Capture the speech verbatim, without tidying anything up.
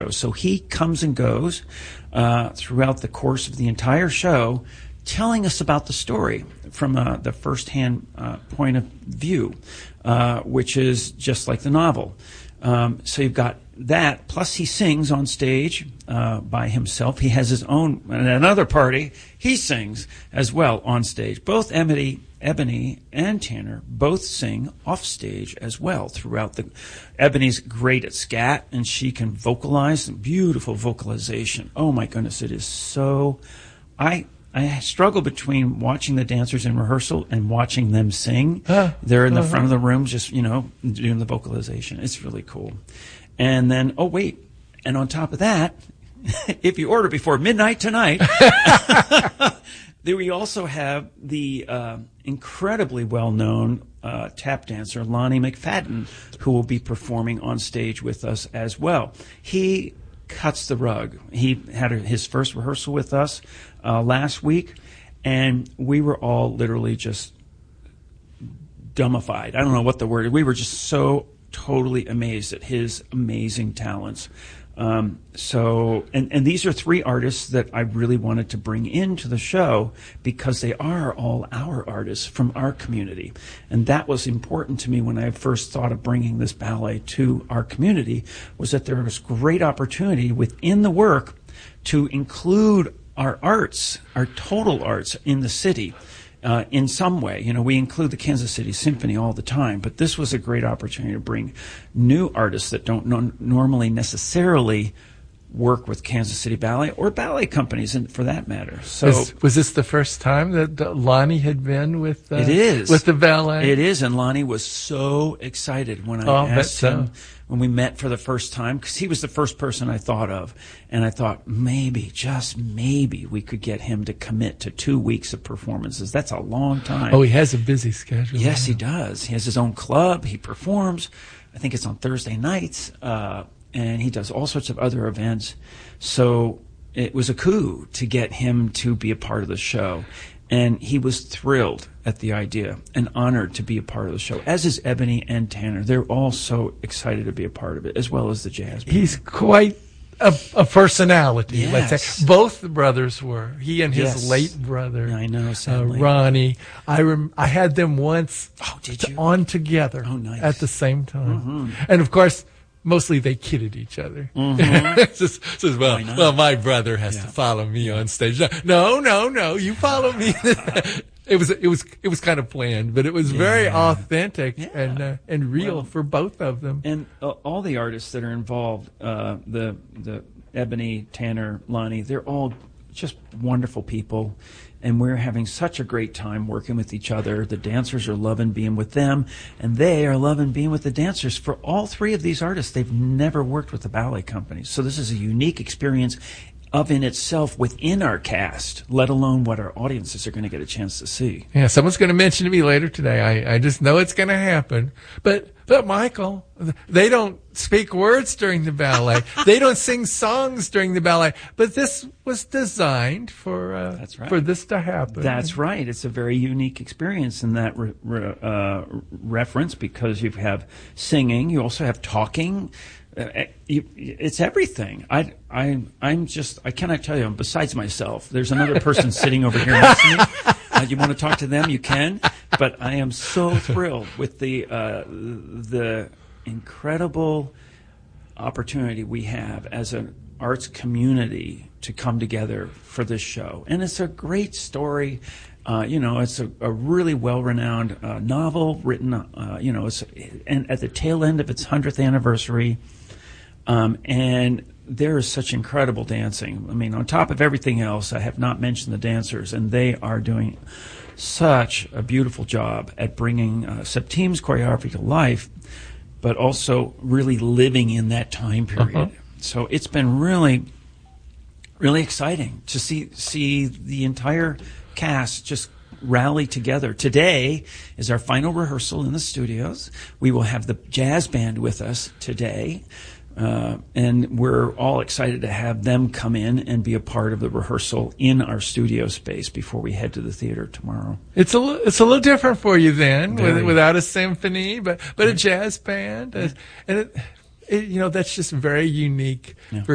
show. So he comes and goes uh, throughout the course of the entire show, telling us about the story from uh, the first-hand uh, point of view, uh, which is just like the novel. Um, so you've got that, plus he sings on stage uh, by himself. He has his own, at another party, he sings as well on stage. Both Ebony, Ebony and Tanner both sing off stage as well throughout the... Ebony's great at scat, and she can vocalize, beautiful vocalization. Oh my goodness, it is so... I... I struggle between watching the dancers in rehearsal and watching them sing. Huh. They're in the uh-huh. front of the room just, you know, doing the vocalization. It's really cool. And then, oh, wait. And on top of that, if you order before midnight tonight, then we also have the uh, incredibly well-known uh, tap dancer, Lonnie McFadden, who will be performing on stage with us as well. He cuts the rug. He had a, his first rehearsal with us uh, last week, and we were all literally just dumbified. I don't know what the word is. We were just so totally amazed at his amazing talents. Um, so, and, and these are three artists that I really wanted to bring into the show because they are all our artists from our community. And that was important to me when I first thought of bringing this ballet to our community, was that there was great opportunity within the work to include our arts, our total arts in the city. Uh, in some way. You know, we include the Kansas City Symphony all the time, but this was a great opportunity to bring new artists that don't no- normally necessarily work with Kansas City Ballet or ballet companies, in, for that matter. So, was, was this the first time that uh, Lonnie had been with? Uh, it is with the ballet. It is, and Lonnie was so excited when I oh, asked so. him when we met for the first time, because he was the first person I thought of, and I thought maybe, just maybe, we could get him to commit to two weeks of performances. That's a long time. Oh, he has a busy schedule. Yes, he does. He has his own club. He performs. I think it's on Thursday nights. Uh, and he does all sorts of other events. So it was a coup to get him to be a part of the show. And he was thrilled at the idea and honored to be a part of the show, as is Ebony and Tanner. They're all so excited to be a part of it, as well as the jazz band. He's quite a, a personality, yes. let's say. Both the brothers were. He and his yes. late brother, I know, uh, Ronnie. I rem- I had them once oh, did you? on together oh, nice. at the same time. Mm-hmm. And, of course, mostly they kidded each other. Mm-hmm. Says, says, well, well, my brother has yeah. to follow me on stage. No, no, no, you follow me. It was, it was, it was kind of planned, but it was yeah. very authentic yeah. and uh, and real well, for both of them. And uh, all the artists that are involved, uh, the the Ebony, Tanner, Lonnie, they're all just wonderful people. And we're having such a great time working with each other. The dancers are loving being with them, and they are loving being with the dancers. For all three of these artists, they've never worked with the ballet company. So this is a unique experience of in itself within our cast, let alone what our audiences are going to get a chance to see. Yeah, someone's going to mention to me later today. I, I just know it's going to happen. But but Michael, they don't speak words during the ballet. They don't sing songs during the ballet. But this was designed for uh, That's right. for this to happen. That's right. It's a very unique experience in that re- re- uh, reference, because you have singing, you also have talking. Uh, you, it's everything. I, I, I'm just, I cannot tell you, besides myself, there's another person sitting over here next to me. Uh, you want to talk to them, you can. But I am so thrilled with the, uh, the incredible opportunity we have as an arts community to come together for this show. And it's a great story. Uh, you know, it's a, a really well-renowned uh, novel written, uh, you know, it's and at the tail end of its hundredth anniversary. Um, and there is such incredible dancing. I mean, on top of everything else, I have not mentioned the dancers, and they are doing such a beautiful job at bringing uh, Septime's choreography to life, but also really living in that time period. Uh-huh. So it's been really, really exciting to see see the entire cast just rally together. Today is our final rehearsal in the studios. We will have the jazz band with us today. Uh, and we're all excited to have them come in and be a part of the rehearsal in our studio space before we head to the theater tomorrow. It's a li- it's a little different for you then, with, without a symphony, but but a jazz band, yeah. and it, it, you know, that's just very unique. Yeah. For